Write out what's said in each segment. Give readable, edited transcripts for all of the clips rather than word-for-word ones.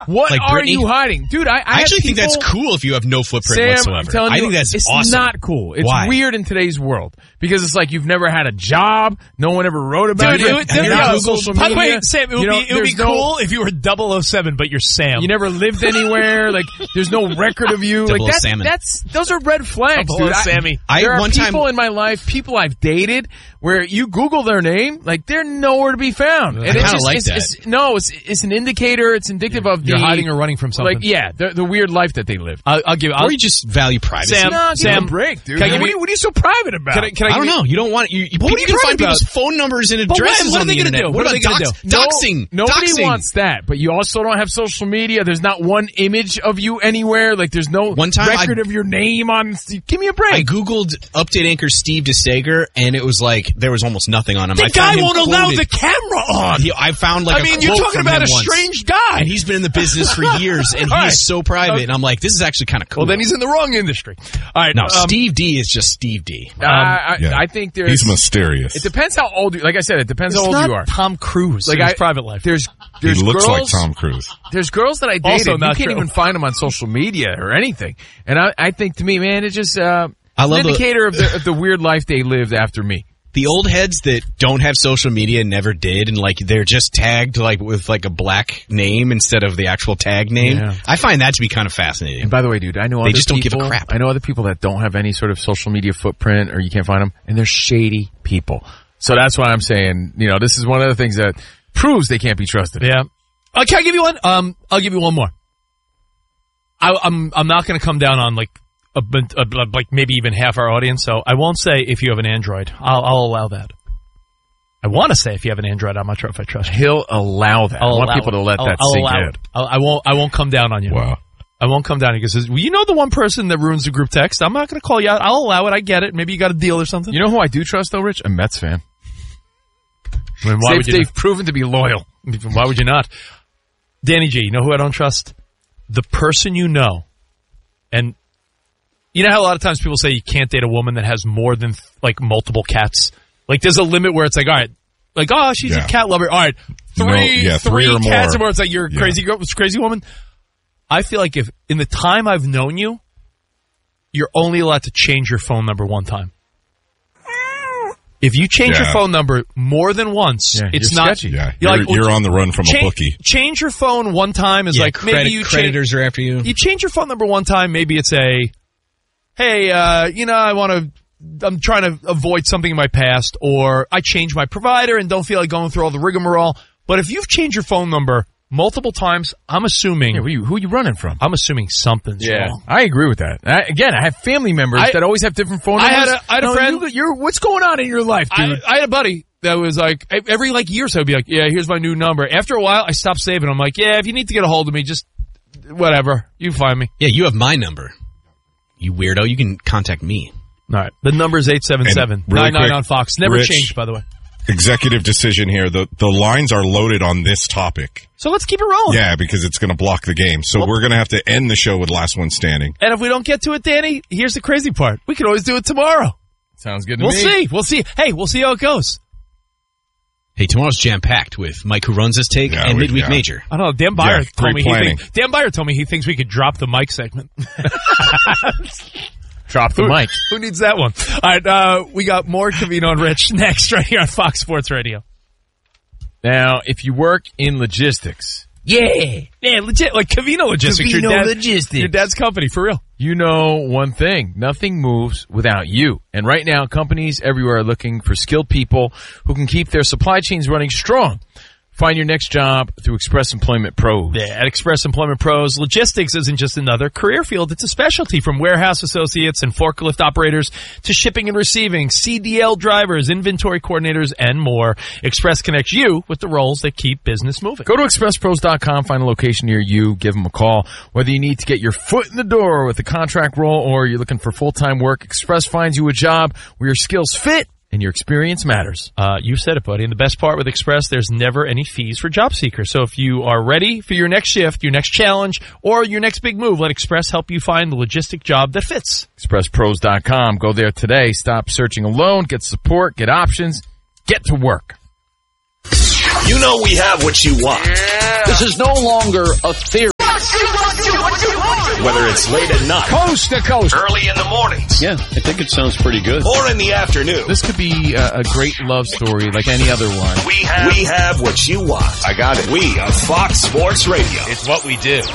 What Like are Britney? you hiding? Dude, I actually think people, that's cool if you have no footprint Sam, whatsoever. I'm telling you, I think that's it's awesome. not cool. It's Why? weird in today's world because it's like you've never had a job. No one ever wrote about Dude, it. there You're we not go. on social media. Wait, Sam, it would be cool if you were 007, but you're Sam. You never lived anywhere. Like, there's no record of you. Like, those are red flags, dude. Sammy. There are people in my life, people I've dated, where you Google their name, like, they're nowhere to be found. And I kind of like that. It's an indicator. It's indicative of you're hiding or running from something. Like, yeah, the weird life that they live. Or you just value privacy. Sam, Sam, give me a break, dude. What What are you so private about? I don't know. You don't want you what are you can find private about? people's phone numbers and But addresses what are on they the gonna internet. do? What What are about they gonna doxing? Nobody Doxing. wants that, but you also don't have social media. There's not one image of you anywhere. Like, there's no record of your name on. Give me a break. I Googled update anchor Steve DeSager, and it was like there was almost nothing on him. The guy won't allow the camera on. I found like you're talking about a strange guy. And he's been in the business for years, and he is so private. And I'm like, this is actually kind of cool. Well, then he's in the wrong industry. All right. No, Steve D is just Steve D. I think there's... He's mysterious. It depends how old you... Like I said, it depends how old you are. Tom Cruise Like in his private life. There's He looks girls, like Tom Cruise. There's girls that I dated. Also You not can't true. even find them on social media or anything. And I think, to me, man, it's just an love indicator of the weird life they lived after me. The old heads that don't have social media and never did, and like they're just tagged like with like a black name instead of the actual tag name. Yeah. I find that to be kind of fascinating. And by the way, dude, I know They other just don't people, give a crap. I know other people that don't have any sort of social media footprint, or you can't find them, and they're shady people. So that's why I'm saying, this is one of the things that proves they can't be trusted. Yeah. Can I give you one? I'll give you one more. I'm not going to come down on like maybe even half our audience, so I won't say if you have an Android. I'll allow that. I want to say if you have an Android, I'm not sure if I trust you. He'll allow that. I want people to let that sink in. I won't come down on you. Wow. I won't come down because you know the one person that ruins the group text. I'm not going to call you out. I'll allow it. I get it. Maybe you got a deal or something. You know who I do trust though, Rich? A Mets fan. I mean, why would you? They've proven to be loyal. Why would you not? Danny G, you know who I don't trust? The person you know. And you know how a lot of times people say you can't date a woman that has more than like multiple cats? Like there's a limit where it's like, all right, like, oh, she's a cat lover. All right, three or cats, more. where it's like you're a crazy woman. I feel like if in the time I've known you, you're only allowed to change your phone number one time. If you change your phone number more than once, it's not sketchy. Yeah, you're on the run from a bookie. Change your phone one time is like maybe you creditors are after you. You change your phone number one time. Maybe it's hey, I'm trying to avoid something in my past, or I changed my provider and don't feel like going through all the rigmarole. But if you've changed your phone number multiple times, I'm assuming... Yeah, who are you running from? I'm assuming something's wrong. I agree with that. I have family members that always have different phone numbers. I had a friend... what's going on in your life, dude? I had a buddy that was like, every year or so, I'd be like, yeah, here's my new number. After a while, I stopped saving. I'm like, yeah, if you need to get a hold of me, just whatever. You find me. Yeah, you have my number. You weirdo. You can contact me. All right. The number is 877-99 on Fox. Never changed, by the way. Executive decision here. The lines are loaded on this topic. So let's keep it rolling. Yeah, because it's going to block the game. So we're going to have to end the show with last one standing. And if we don't get to it, Danny, here's the crazy part. We could always do it tomorrow. Sounds good to me. We'll see. Hey, we'll see how it goes. Hey, tomorrow's jam-packed with Mike Who Runs This Take and Midweek Major. I don't know. Dan Byer told me he thinks we could drop the Mike segment. Drop the mic. Who needs that one? All right, we got more Covino and Rich next right here on Fox Sports Radio. Now, if you work in logistics... Yeah, legit, like Covino Logistics. Your dad's company, for real. You know one thing. Nothing moves without you. And right now, companies everywhere are looking for skilled people who can keep their supply chains running strong. Find your next job through Express Employment Pros. Yeah, at Express Employment Pros, logistics isn't just another career field. It's a specialty, from warehouse associates and forklift operators to shipping and receiving, CDL drivers, inventory coordinators, and more. Express connects you with the roles that keep business moving. Go to expresspros.com, find a location near you, give them a call. Whether you need to get your foot in the door with a contract role or you're looking for full-time work, Express finds you a job where your skills fit and your experience matters. You said it, buddy. And the best part with Express, there's never any fees for job seekers. So if you are ready for your next shift, your next challenge, or your next big move, let Express help you find the logistic job that fits. ExpressPros.com. Go there today. Stop searching alone. Get support. Get options. Get to work. You know we have what you want. This is no longer a theory. Whether it's late at night, coast to coast, early in the mornings. Yeah, I think it sounds pretty good. Or in the afternoon. This could be a great love story like any other one. We have what you want. I got it. We are Fox Sports Radio. It's what we do.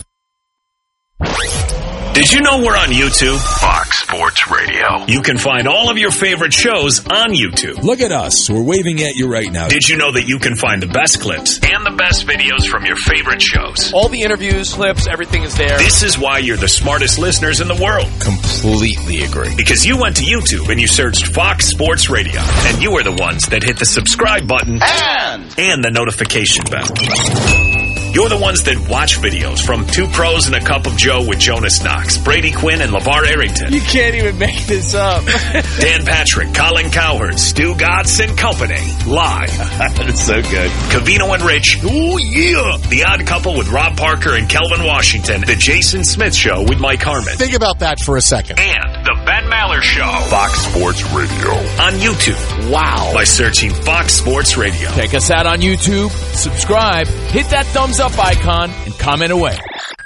Did you know we're on YouTube? Fox Sports Radio. You can find all of your favorite shows on YouTube. Look at us. We're waving at you right now. Did you know that you can find the best clips and the best videos from your favorite shows? All the interviews, clips, everything is there. This is why you're the smartest listeners in the world. Completely agree. Because you went to YouTube and you searched Fox Sports Radio. And you were the ones that hit the subscribe button and the notification bell. You're the ones that watch videos from Two Pros and a Cup of Joe with Jonas Knox, Brady Quinn, and LeVar Arrington. You can't even make this up. Dan Patrick, Colin Cowherd, Stu Gatz and Company. Live. That's so good. Covino and Rich. Ooh, yeah. The Odd Couple with Rob Parker and Kelvin Washington. The Jason Smith Show with Mike Harmon. Think about that for a second. And the Ben Maller Show. Fox Sports Radio. On YouTube. Wow. By searching Fox Sports Radio. Check us out on YouTube, subscribe, hit that thumbs up icon, and comment away.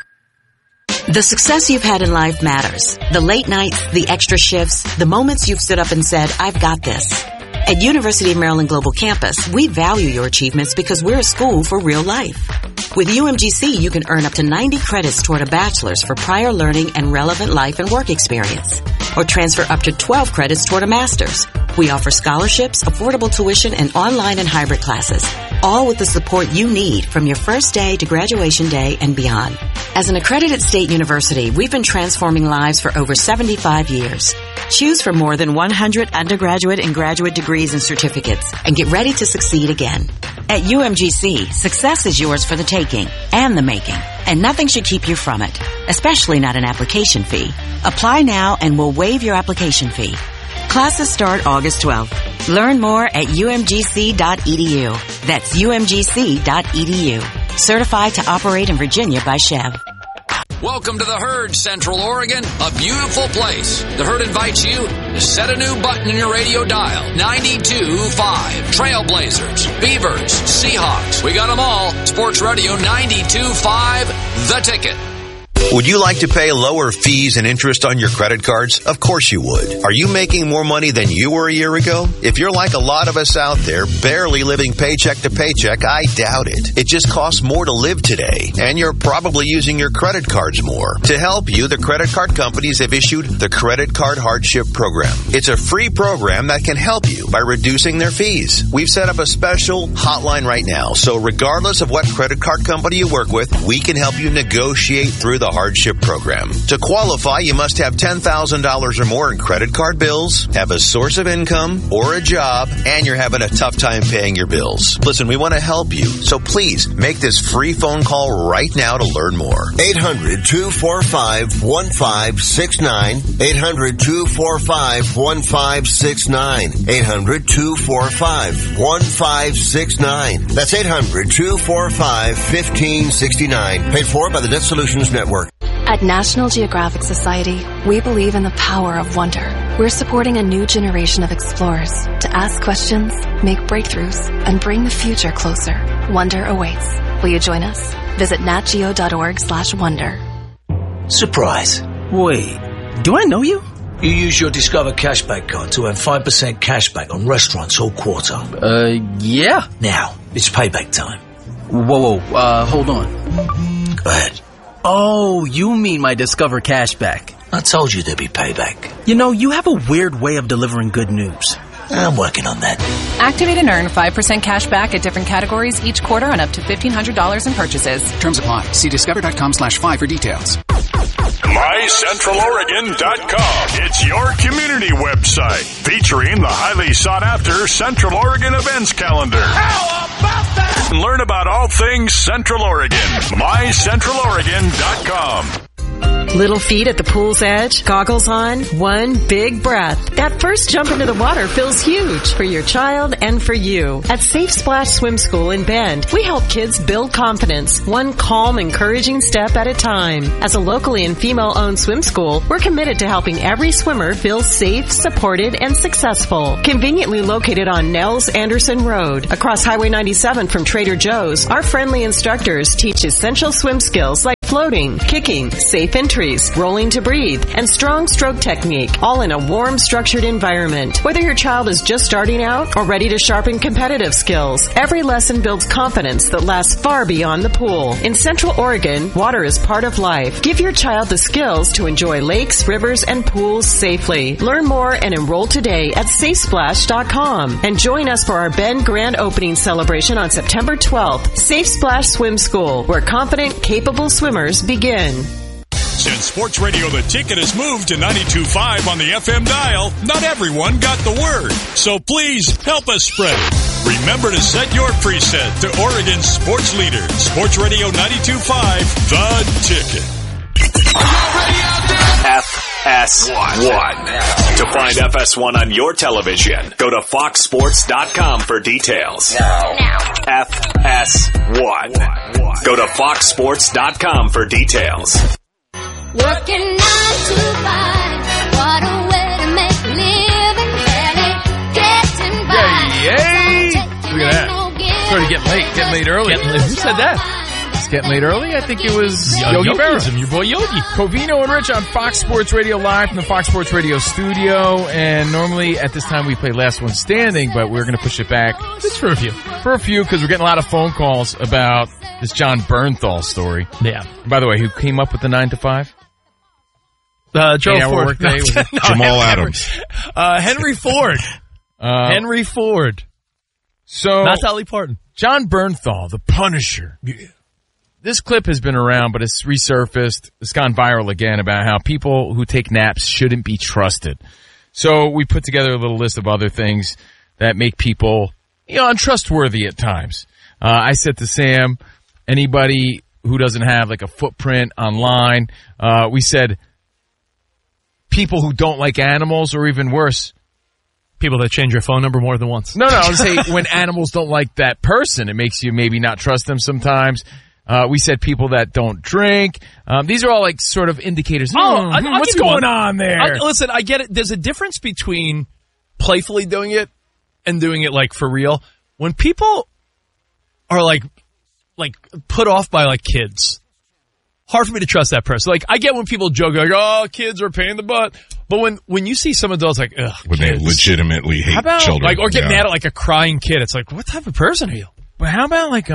The success you've had in life matters. The late nights, the extra shifts, the moments you've stood up and said, I've got this. At University of Maryland Global Campus, we value your achievements because we're a school for real life. With UMGC, you can earn up to 90 credits toward a bachelor's for prior learning and relevant life and work experience, or transfer up to 12 credits toward a master's. We offer scholarships, affordable tuition, and online and hybrid classes, all with the support you need from your first day to graduation day and beyond. As an accredited state university, we've been transforming lives for over 75 years. Choose from more than 100 undergraduate and graduate degrees and certificates, and get ready to succeed again. At UMGC, success is yours for the taking and the making, and nothing should keep you from it, especially not an application fee. Apply now and we'll waive your application fee. Classes start August 12th. Learn more at umgc.edu. That's umgc.edu. Certified to operate in Virginia by Chev. Welcome to the Herd, Central Oregon, a beautiful place. The Herd invites you to set a new button in your radio dial. 92.5. Trailblazers, Beavers, Seahawks. We got them all. Sports Radio 92.5, The Ticket. Would you like to pay lower fees and interest on your credit cards? Of course you would. Are you making more money than you were a year ago? If you're like a lot of us out there, barely living paycheck to paycheck, I doubt it. It just costs more to live today, and you're probably using your credit cards more. To help you, the credit card companies have issued the Credit Card Hardship Program. It's a free program that can help you by reducing their fees. We've set up a special hotline right now, so regardless of what credit card company you work with, we can help you negotiate through the hardship program. To qualify, you must have $10,000 or more in credit card bills, have a source of income or a job, and you're having a tough time paying your bills. Listen, we want to help you, so please make this free phone call right now to learn more. 800-245-1569. 800-245-1569. 800-245-1569. That's 800-245-1569. Paid for by the Debt Solutions Network. At National Geographic Society, we believe in the power of wonder. We're supporting a new generation of explorers to ask questions, make breakthroughs, and bring the future closer. Wonder awaits. Will you join us? Visit natgeo.org/wonder. Surprise. Wait, do I know you? You use your Discover Cashback card to earn 5% cashback on restaurants all quarter. Yeah. Now, it's payback time. Whoa, hold on. Go ahead. Oh, you mean my Discover Cashback. I told you there'd be payback. You know, you have a weird way of delivering good news. I'm working on that. Activate and earn 5% cash back at different categories each quarter on up to $1,500 in purchases. Terms apply. See discover.com/5 for details. MyCentralOregon.com. It's your community website featuring the highly sought after Central Oregon events calendar. How about that? Learn about all things Central Oregon. MyCentralOregon.com. Little feet at the pool's edge, goggles on, one big breath. That first jump into the water feels huge for your child and for you. At Safe Splash Swim School in Bend, we help kids build confidence, one calm, encouraging step at a time. As a locally and female-owned swim school, we're committed to helping every swimmer feel safe, supported, and successful. Conveniently located on Nels Anderson Road, across Highway 97 from Trader Joe's, our friendly instructors teach essential swim skills like floating, kicking, safe entries, rolling to breathe, and strong stroke technique, all in a warm, structured environment. Whether your child is just starting out or ready to sharpen competitive skills, every lesson builds confidence that lasts far beyond the pool. In Central Oregon, water is part of life. Give your child the skills to enjoy lakes, rivers, and pools safely. Learn more and enroll today at SafeSplash.com. And join us for our Bend Grand Opening celebration on September 12th. Safe Splash Swim School, where confident, capable swimmers begin. Since Sports Radio The Ticket has moved to 92.5 on the FM dial, not everyone got the word. So please help us spread it. Remember to set your preset to Oregon's sports leader, Sports Radio 92.5, The Ticket. FS1. To find FS1 on your television, go to foxsports.com for details. FS1. Go to foxsports.com for details. Working 9 to 5, what a way to make a living, barely getting by. Yay! Look at that. Started getting late. Getting late early. Who said that? It's getting late early. I think it was Yogi Berra. Your boy Yogi. Covino and Rich on Fox Sports Radio live from the Fox Sports Radio studio. And normally at this time we play Last One Standing, but we're going to push it back. Just for a few. Because we're getting a lot of phone calls about this John Bernthal story. Yeah. By the way, who came up with the 9 to 5? Joe Ford. Workday, Jamal Adams. Henry Ford. Henry Ford. So not Dolly Parton. John Bernthal, the Punisher. Yeah. This clip has been around, but it's resurfaced. It's gone viral again about how people who take naps shouldn't be trusted. So we put together a little list of other things that make people, untrustworthy at times. I said to Sam, anybody who doesn't have like a footprint online, we said people who don't like animals, or even worse, people that change your phone number more than once. No, I would say when animals don't like that person, it makes you maybe not trust them sometimes. We said people that don't drink. These are all like sort of indicators. What's going on there? Listen, I get it. There's a difference between playfully doing it and doing it like for real. When people are like put off by like kids, hard for me to trust that person. Like I get when people joke like, "Oh, kids are a pain in the butt," but when you see some adults like, "Ugh," when kids, they legitimately hate children, like or get mad at like a crying kid, it's like, what type of person are you? But how about like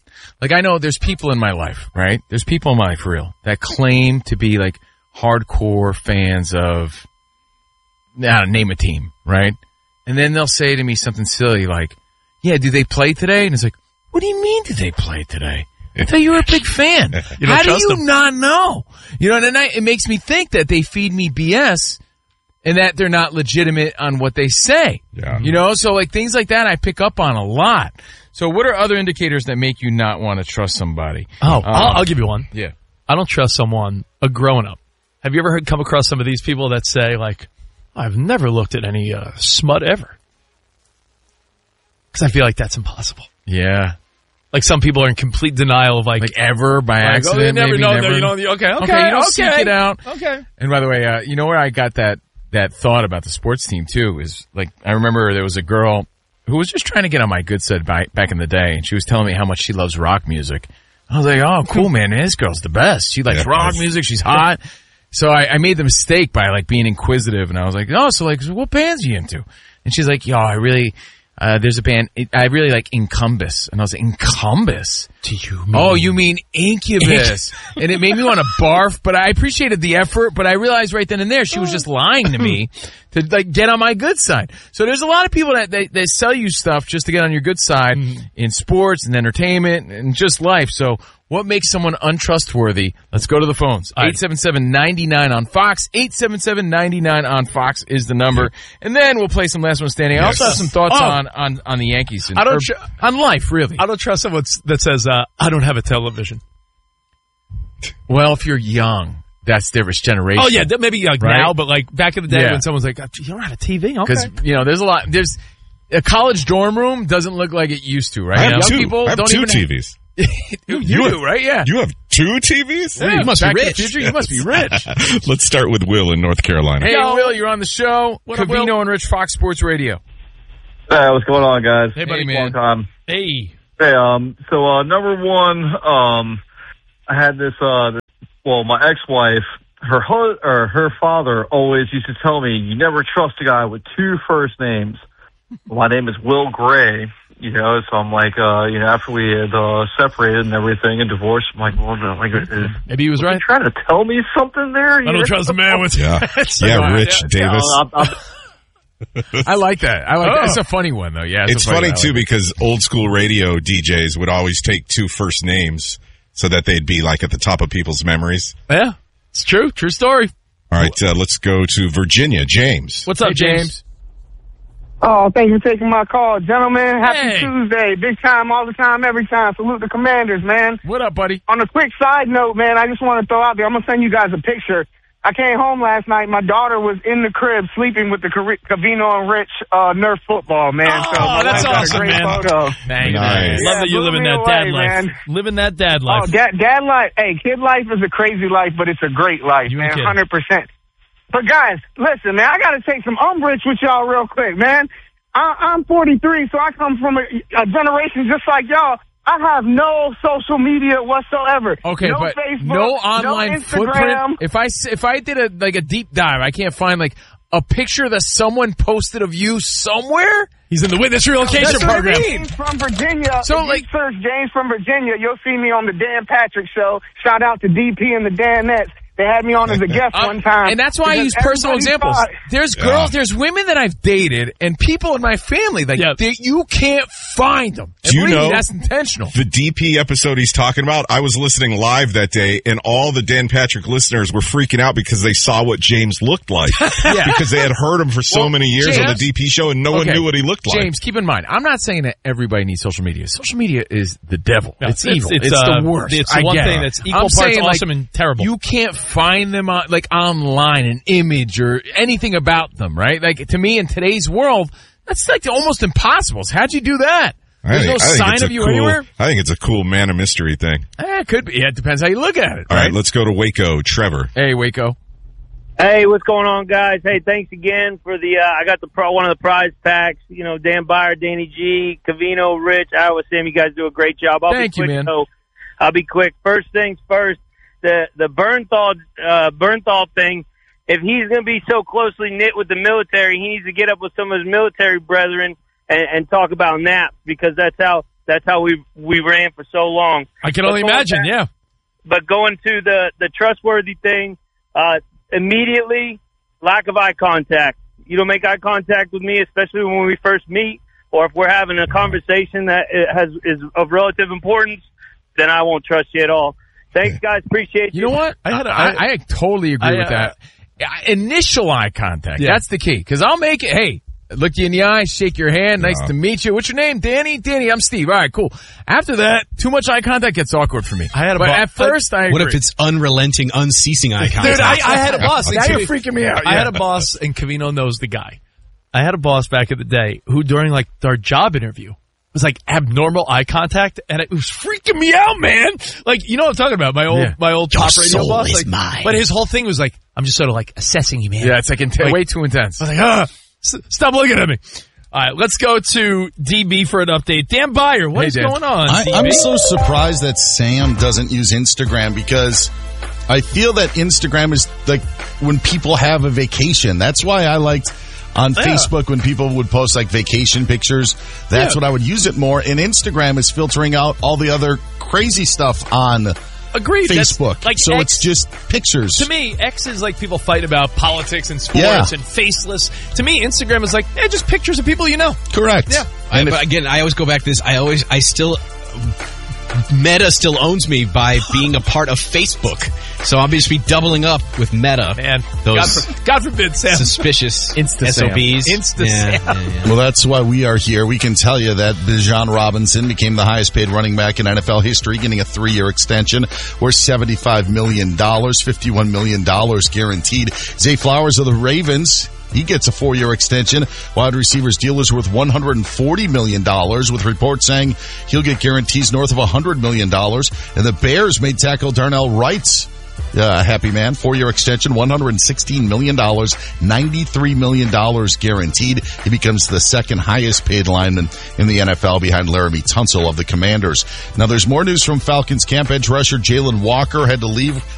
I know there's people in my life, right? There's people in my life for real that claim to be like hardcore fans of, name a team, right? And then they'll say to me something silly like, "Yeah, do they play today?" And it's like, "What do you mean, do they play today? I thought you were a big fan. How do you not know?" And then it makes me think that they feed me BS and that they're not legitimate on what they say. Yeah. So like things like that I pick up on a lot. So what are other indicators that make you not want to trust somebody? I'll give you one. Yeah. I don't trust someone, a grown-up. Have you ever come across some of these people that say like, "I've never looked at any smut ever"? Because I feel like that's impossible. Yeah. Like some people are in complete denial of like ever by accident. Oh, you never know. Never. You don't, okay. You don't seek it out. Okay. And by the way, you know where I got that thought about the sports team too is like I remember there was a girl who was just trying to get on my good side back in the day, and she was telling me how much she loves rock music. I was like, "Oh, cool, man! This girl's the best. She likes rock music. She's hot." So I made the mistake by like being inquisitive, and I was like, "Oh, so what bands are you into?" And she's like, "Yo, I really." There's a band, I really like Incubus. And I was like, Incubus? Do you mean? Oh, you mean Incubus. And it made me want to barf, but I appreciated the effort, but I realized right then and there she was just lying to me to like get on my good side. So there's a lot of people that they sell you stuff just to get on your good side in sports and entertainment and just life. So what makes someone untrustworthy? Let's go to the phones. 877-99 on Fox. 877-99 on Fox is the number. And then we'll play some Last One Standing. I also have some thoughts on the Yankees. On life, really. I don't trust someone that says, "I don't have a television." Well, if you're young, that's different generation. Oh, yeah, maybe like right? now, but like back in the day when someone's like, "You don't have a TV?" Okay. Because, there's a lot. There's a college dorm room doesn't look like it used to, right? I have two TVs. You do, right? Yeah. You have 2 TVs? Yeah, you must be rich. You must be rich. Let's start with Will in North Carolina. Hey, Will, you're on the show. Covino and Rich, Fox Sports Radio. Hey, what's going on, guys? Hey, buddy. Long time. Hey. Hey, so number one, I had this well, my ex-wife, her father always used to tell me, you never trust a guy with two first names. My name is Will Gray, you know, so I'm like, you know, after we had separated and everything and divorced, I'm like, well, no, like, maybe he was right. You trying to tell me something there? I don't trust a man with Rich Davis. I like that. That's a funny one, though. Yeah, it's funny, too, because old school radio DJs would always take two first names so that they'd be, like, at the top of people's memories. Yeah, it's true. True story. All right, let's go to Virginia. James. What's up, James? Oh, thank you for taking my call. Gentlemen, happy Tuesday. Big time, all the time, every time. Salute the Commanders, man. What up, buddy? On a quick side note, man, I just want to throw out there, I'm going to send you guys a picture. I came home last night. My daughter was in the crib sleeping with the Covino and Rich Nerf football, man. Oh, so that's awesome, great man. Photo. Thank you. Nice. Love that you live in that dad life. Man. Living that dad life. Oh, dad life. Hey, kid life is a crazy life, but it's a great life, man. 100%. But guys, listen, man, I got to take some umbrage with y'all real quick, man. I'm 43, so I come from a generation just like y'all. I have no social media whatsoever. Okay, no but Facebook, no online no footprint. If I did a deep dive, I can't find like a picture that someone posted of you somewhere. He's in the witness relocation program. James from Virginia. So, if you search James from Virginia, you'll see me on the Dan Patrick Show. Shout out to DP and the Danettes. They had me on as a guest one time. And that's why I use personal examples. There's girls, there's women that I've dated, and people in my family, you can't find them. Do you know that's intentional? The DP episode he's talking about, I was listening live that day, and all the Dan Patrick listeners were freaking out because they saw what James looked like. Because they had heard him for so many years on the DP show, and no one knew what he looked like. James, keep in mind, I'm not saying that everybody needs social media. Social media is the devil. It's evil. It's the worst. It's the one thing that's equal parts awesome and terrible. You can't find them on, online, an image or anything about them, right? Like, to me, in today's world, that's like almost impossible. So how'd you do that? There's no sign of you anywhere? I think it's a cool man of mystery thing. It could be. It depends how you look at it. All right, let's go to Waco. Trevor. Hey, Waco. Hey, what's going on, guys? Hey, thanks again for the, I got one of the prize packs. You know, Dan Byer, Danny G, Covino, Rich, Iowa Sam, you guys do a great job. Thank you, man. I'll be quick. First things first, the Bernthal thing, if he's going to be so closely knit with the military, he needs to get up with some of his military brethren and talk about naps, because that's how we ran for so long. I can only imagine, yeah. But going to the trustworthy thing, immediately, lack of eye contact. You don't make eye contact with me, especially when we first meet, or if we're having a conversation that is of relative importance, then I won't trust you at all. Thanks, guys. Appreciate you. You know what? I totally agree with that. Initial eye contact. That's the key. Because I'll make it, hey, look you in the eye, shake your hand, nice to meet you. What's your name? Danny? Danny, I'm Steve. All right, cool. After that, too much eye contact gets awkward for me. At first, I agree. What if it's unrelenting, unceasing eye contact? Dude, I had a boss. Now you're freaking me out. I had a boss, and Covino knows the guy. I had a boss back in the day who, during our job interview, was abnormal eye contact, and it was freaking me out, man. You know what I'm talking about? My old top radio boss. Is mine. But his whole thing was I'm just sort of assessing you, man. Yeah, it's way too intense. I was like, stop looking at me. All right, let's go to DB for an update. Dan Byer, what is going on? I'm so surprised that Sam doesn't use Instagram, because I feel that Instagram is when people have a vacation. That's why I liked on Facebook when people would post vacation pictures. That's what I would use it more. And Instagram is filtering out all the other crazy stuff on Facebook. So X, it's just pictures. To me, X is people fight about politics and sports and faceless. To me, Instagram is just pictures of people you know. Correct. Yeah. But again, I always go back to this. Meta still owns me by being a part of Facebook. So I'll just be doubling up with Meta. Man, those God forbid, Sam. Suspicious Insta-Sam. SOBs. Insta-Sam. Well, that's why we are here. We can tell you that Bijan Robinson became the highest paid running back in NFL history, getting a 3-year extension worth $75 million, $51 million guaranteed. Zay Flowers of the Ravens, he gets a 4-year extension. Wide receivers deal is worth $140 million, with reports saying he'll get guarantees north of $100 million. And the Bears made tackle Darnell Wright's happy man, 4-year extension, $116 million, $93 million guaranteed. He becomes the second highest paid lineman in the NFL behind Laramie Tunsil of the Commanders. Now there's more news from Falcons camp. Edge rusher Jalen Walker had to leave